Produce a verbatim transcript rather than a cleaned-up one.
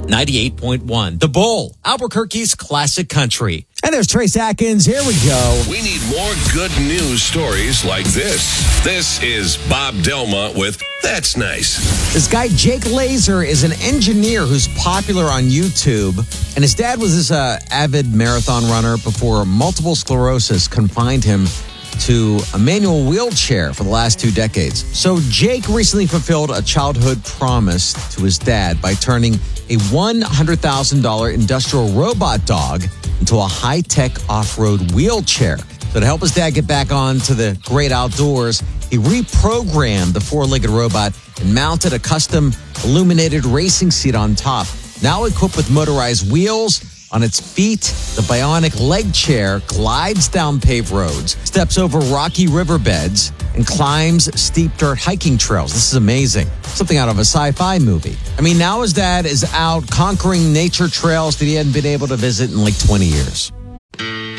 ninety-eight point one. The Bull, Albuquerque's classic country. And there's Trace Atkins. Here we go. We need more good news stories like this. This is Bob Delma with That's Nice. This guy, Jake Laser, is an engineer who's popular on YouTube. And his dad was this uh, avid marathon runner before multiple sclerosis confined him to a manual wheelchair for the last two decades. So Jake recently fulfilled a childhood promise to his dad by turning a one hundred thousand dollars industrial robot dog into a high-tech off-road wheelchair. So to help his dad get back onto the great outdoors, he reprogrammed the four-legged robot and mounted a custom illuminated racing seat on top. Now equipped with motorized wheels, on its feet, the bionic leg chair glides down paved roads, steps over rocky riverbeds, and climbs steep dirt hiking trails. This is amazing. Something out of a sci-fi movie. I mean, now his dad is out conquering nature trails that he hadn't been able to visit in like twenty years.